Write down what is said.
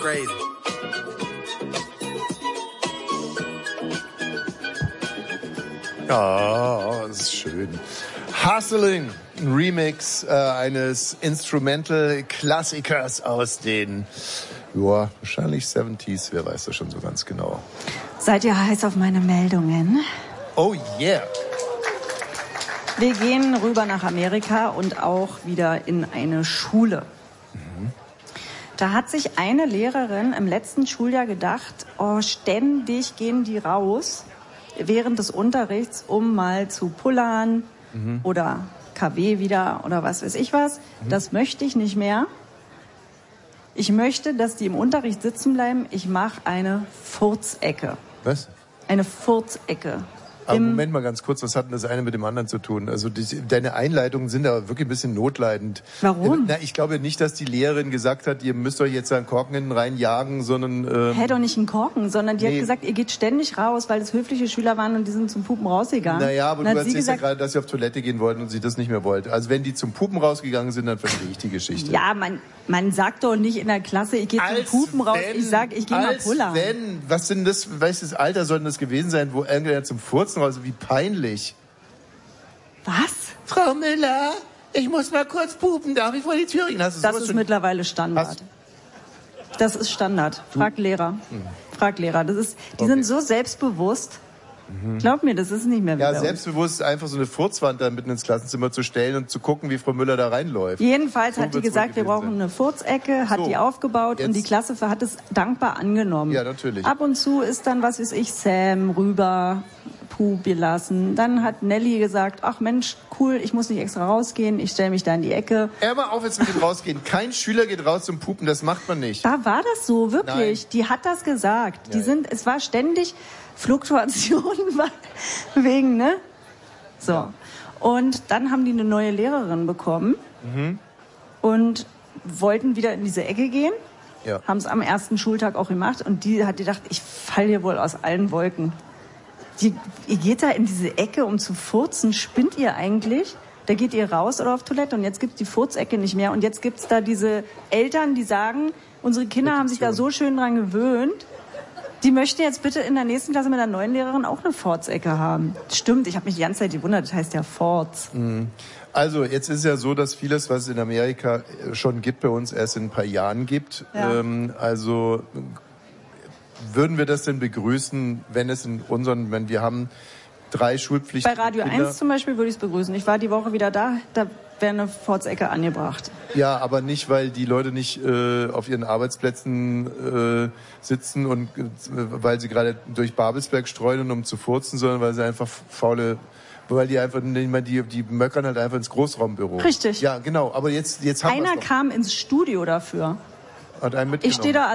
Crazy. Ja, das ist schön. Hustling, ein Remix eines Instrumental-Klassikers aus den, ja, wahrscheinlich 70s, wer weiß das schon so ganz genau. Seid ihr heiß auf meine Meldungen? Oh yeah. Wir gehen rüber nach Amerika und auch wieder in eine Schule. Da hat sich eine Lehrerin im letzten Schuljahr gedacht, oh, ständig gehen die raus während des Unterrichts, um mal zu pullern oder KW wieder oder was weiß ich was. Das möchte ich nicht mehr. Ich möchte, dass die im Unterricht sitzen bleiben. Ich mache eine Furzecke. Was? Eine Furzecke. Aber Moment mal ganz kurz, was hat denn das eine mit dem anderen zu tun? Also deine Einleitungen sind da wirklich ein bisschen notleidend. Warum? Na, ich glaube nicht, dass die Lehrerin gesagt hat, ihr müsst euch jetzt einen Korken hinten reinjagen, sondern... Doch nicht einen Korken, sondern die hat gesagt, ihr geht ständig raus, weil das höfliche Schüler waren und die sind zum Pupen rausgegangen. Naja, aber du erzählst ja gerade, dass sie auf Toilette gehen wollten und sie das nicht mehr wollte. Also wenn die zum Pupen rausgegangen sind, dann verstehe ich die Geschichte. Ja, man sagt doch nicht in der Klasse, ich gehe zum Pupen raus, ich sag, ich gehe mal pullern. Was denn das, welches Alter soll denn das gewesen sein, wo irgendwer zum Furzen raus, wie peinlich. Was? Frau Müller, ich muss mal kurz pupen, darf ich vor die Tür gehen? Das ist mittlerweile Standard. Das ist Standard. Frag Lehrer. Frag Lehrer. Die sind so selbstbewusst. Glaub mir, das ist nicht mehr Ja, selbstbewusst einfach so eine Furzwand da mitten ins Klassenzimmer zu stellen und zu gucken, wie Frau Müller da reinläuft. Jedenfalls hat die gesagt, wir brauchen eine Furzecke, hat die aufgebaut und die Klasse hat es dankbar angenommen. Ja, natürlich. Ab und zu ist dann, was weiß ich, Sam rüber, Pup gelassen. Dann hat Nelly gesagt, ach Mensch, cool, ich muss nicht extra rausgehen, ich stelle mich da in die Ecke. Hör mal auf jetzt mit dem Rausgehen. Kein Schüler geht raus zum Pupen, das macht man nicht. Da war das so, wirklich. Nein. Die hat das gesagt. Es war ständig Fluktuationen wegen, ne? So. Ja. Und dann haben die eine neue Lehrerin bekommen und wollten wieder in diese Ecke gehen. Ja. Haben es am ersten Schultag auch gemacht und die hat gedacht, ich falle hier wohl aus allen Wolken. Ihr geht da in diese Ecke, um zu furzen. Spinnt ihr eigentlich? Da geht ihr raus oder auf Toilette und jetzt gibt's die Furzecke nicht mehr. Und jetzt gibt's da diese Eltern, die sagen, unsere Kinder haben sich da so schön dran gewöhnt. Die möchten jetzt bitte in der nächsten Klasse mit der neuen Lehrerin auch eine Furzecke haben. Stimmt, ich habe mich die ganze Zeit gewundert, das heißt ja Forz. Also jetzt ist ja so, dass vieles, was es in Amerika schon gibt, bei uns erst in ein paar Jahren gibt. Ja. Also würden wir das denn begrüßen, wenn wir haben 3 Schulpflichten. Bei Radio 1 zum Beispiel würde ich es begrüßen. Ich war die Woche wieder da wäre eine Furzecke angebracht. Ja, aber nicht, weil die Leute nicht auf ihren Arbeitsplätzen sitzen und weil sie gerade durch Babelsberg streuen, um zu furzen, sondern weil sie einfach weil die möckern halt einfach ins Großraumbüro. Richtig. Ja, genau. Aber jetzt haben einer kam ins Studio dafür. Hat einen mitgenommen. Ich stehe da